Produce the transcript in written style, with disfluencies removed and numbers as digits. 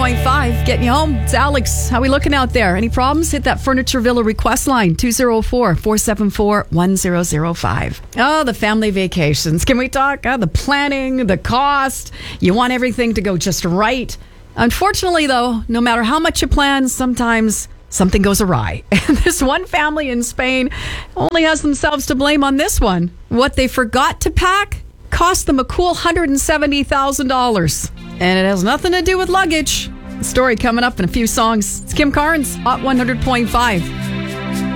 100.5, getting you home. It's Alex. How we looking out there? Any problems? Hit that Furniture Villa request line, 204-474-1005. Oh, the family vacations. Can we talk? The planning, the cost. You want everything to go just right. Unfortunately, though, no matter how much you plan, sometimes something goes awry. And this one family in Spain only has themselves to blame on this one. What they forgot to pack cost them a cool $170,000. And it has nothing to do with luggage. The story coming up in a few songs. It's Kim Carnes, Hot 100.5.